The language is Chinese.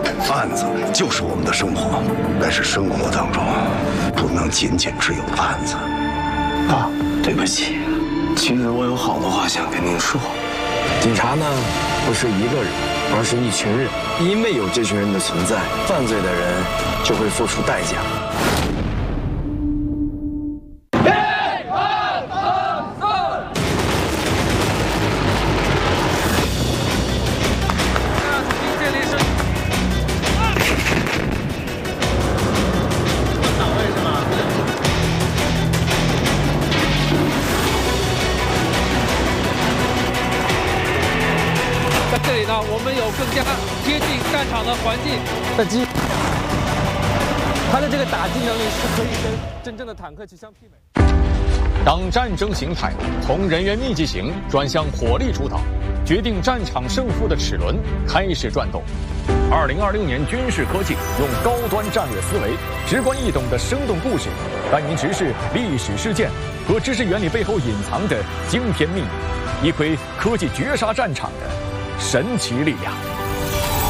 案子就是我们的生活，但是生活当中不能仅仅只有案子。 爸，对不起，其实我有好多话想跟您说。警察呢，不是一个人，而是一群人。因为有这群人的存在，犯罪的人就会付出代价。 在这里呢，我们有更加贴近战场的环境的机，它的这个打击能力是可以跟真正的坦克去相媲美。 当战争形态从人员密集型转向火力主导，决定战场胜负的齿轮开始转动。2026年军事科技用高端战略思维、直观易懂的生动故事，带您直视历史事件和知识原理背后隐藏的惊天秘密，一窥科技绝杀战场的神奇力量。